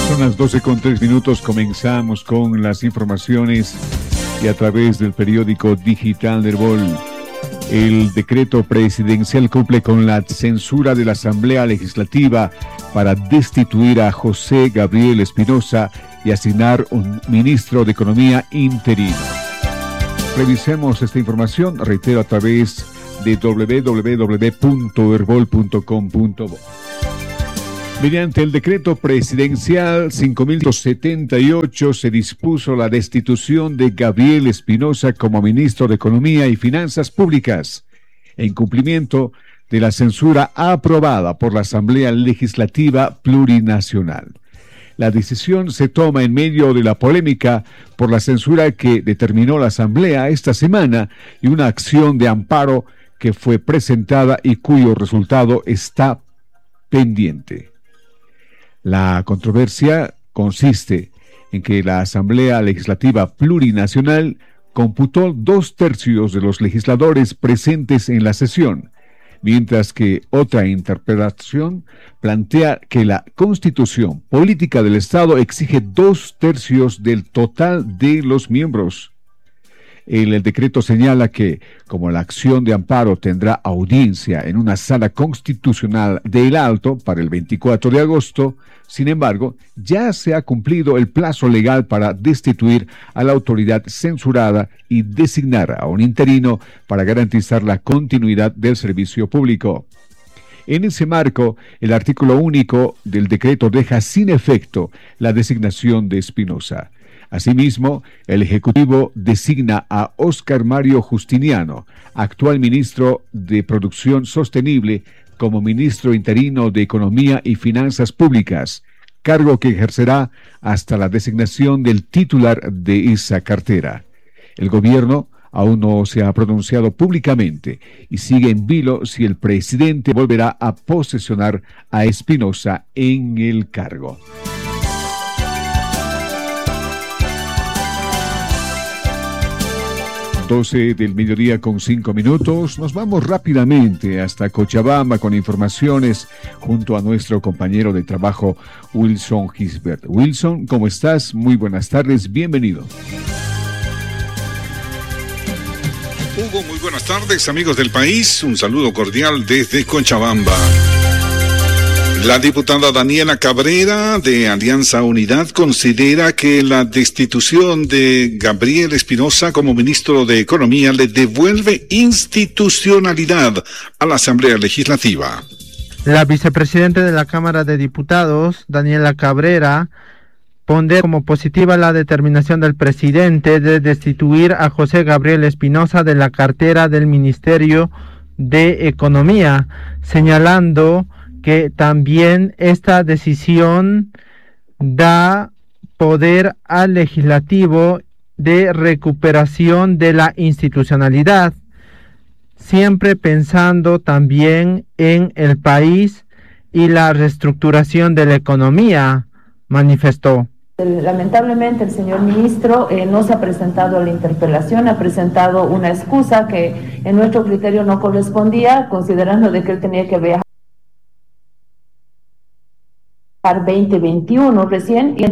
Son las 12:03. Comenzamos con las informaciones y a través del periódico digital de Herbol. El decreto presidencial cumple con la censura de la Asamblea Legislativa para destituir a José Gabriel Espinosa y asignar un ministro de Economía interino. Revisemos esta información, reitero, a través de www.herbol.com.bo. Mediante el decreto presidencial 5.178 se dispuso la destitución de Gabriel Espinosa como ministro de Economía y Finanzas Públicas, en cumplimiento de la censura aprobada por la Asamblea Legislativa Plurinacional. La decisión se toma en medio de la polémica por la censura que determinó la Asamblea esta semana y una acción de amparo que fue presentada y cuyo resultado está pendiente. La controversia consiste en que la Asamblea Legislativa Plurinacional computó 2/3 de los legisladores presentes en la sesión, mientras que otra interpretación plantea que la Constitución Política del Estado exige 2/3 del total de los miembros. El decreto señala que, como la acción de amparo tendrá audiencia en una sala constitucional del Alto para el 24 de agosto, sin embargo, ya se ha cumplido el plazo legal para destituir a la autoridad censurada y designar a un interino para garantizar la continuidad del servicio público. En ese marco, el artículo único del decreto deja sin efecto la designación de Espinosa. Asimismo, el Ejecutivo designa a Óscar Mario Justiniano, actual ministro de Producción Sostenible, como ministro interino de Economía y Finanzas Públicas, cargo que ejercerá hasta la designación del titular de esa cartera. El gobierno aún no se ha pronunciado públicamente y sigue en vilo si el presidente volverá a posesionar a Espinosa en el cargo. 12:05. Nos vamos rápidamente hasta Cochabamba con informaciones junto a nuestro compañero de trabajo Wilson Gisbert. Wilson, ¿cómo estás? Muy buenas tardes, bienvenido. Hugo, muy buenas tardes, amigos del país. Un saludo cordial desde Cochabamba. La diputada Daniela Cabrera, de Alianza Unidad, considera que la destitución de Gabriel Espinosa como ministro de Economía le devuelve institucionalidad a la Asamblea Legislativa. La vicepresidenta de la Cámara de Diputados, Daniela Cabrera, pondera como positiva la determinación del presidente de destituir a José Gabriel Espinosa de la cartera del Ministerio de Economía, señalando que también esta decisión da poder al legislativo de recuperación de la institucionalidad, siempre pensando también en el país y la reestructuración de la economía, manifestó. Lamentablemente el señor ministro no se ha presentado a la interpelación, ha presentado una excusa que en nuestro criterio no correspondía, considerando de que él tenía que viajar 2021 recién y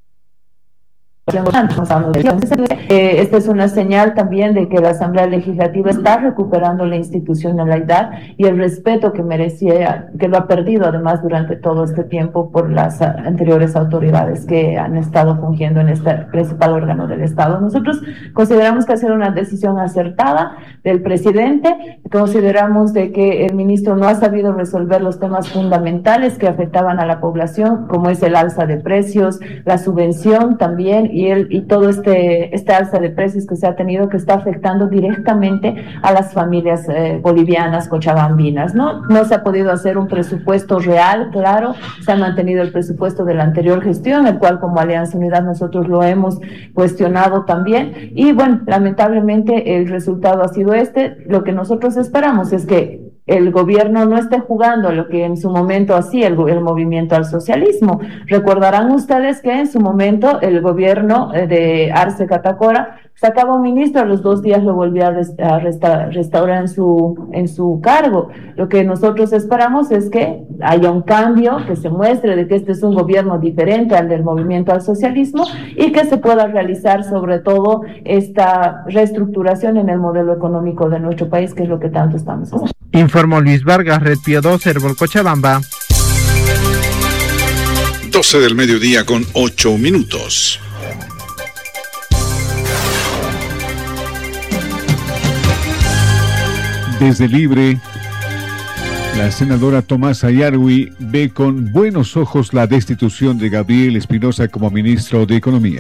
esta es una señal también de que la Asamblea Legislativa está recuperando la institucionalidad y el respeto que merecía, que lo ha perdido además durante todo este tiempo por las anteriores autoridades que han estado fungiendo en este principal órgano del Estado. Nosotros consideramos que ha sido una decisión acertada del presidente, consideramos de que el ministro no ha sabido resolver los temas fundamentales que afectaban a la población, como es el alza de precios, la subvención también, y todo este alza de precios que se ha tenido, que está afectando directamente a las familias bolivianas, cochabambinas, ¿no? No se ha podido hacer un presupuesto real, claro, se ha mantenido el presupuesto de la anterior gestión, el cual como Alianza Unidad nosotros lo hemos cuestionado también, y bueno, lamentablemente el resultado ha sido este. Lo que nosotros esperamos es que el gobierno no esté jugando a lo que en su momento hacía el movimiento al socialismo. Recordarán ustedes que en su momento el gobierno de Arce Catacora Sacaba un ministro, a los 2 días lo volvía a restaurar en su cargo. Lo que nosotros esperamos es que haya un cambio, que se muestre de que este es un gobierno diferente al del movimiento al socialismo y que se pueda realizar sobre todo esta reestructuración en el modelo económico de nuestro país, que es lo que tanto estamos haciendo. Informó Luis Vargas, Red Pío 2, Herbol, Cochabamba. 12 del mediodía con 8 minutos. Desde Libre, la senadora Tomasa Yarwi ve con buenos ojos la destitución de Gabriel Espinosa como ministro de Economía.